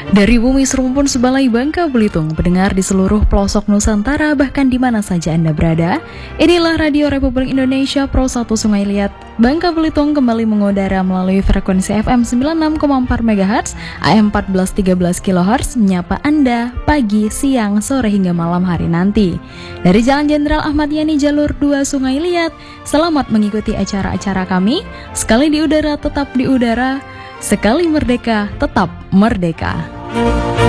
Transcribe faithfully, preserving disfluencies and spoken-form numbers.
Dari bumi serumpun sebalai Bangka Belitung, pendengar di seluruh pelosok Nusantara, bahkan di mana saja Anda berada, inilah Radio Republik Indonesia Pro satu Sungai Liat Bangka Belitung kembali mengudara melalui frekuensi F M sembilan puluh enam koma empat megahertz, A M empat belas tiga belas kilohertz, menyapa Anda pagi, siang, sore hingga malam hari nanti. Dari Jalan Jenderal Ahmad Yani Jalur dua Sungai Liat, selamat mengikuti acara-acara kami. Sekali di udara tetap di udara, sekali merdeka tetap merdeka.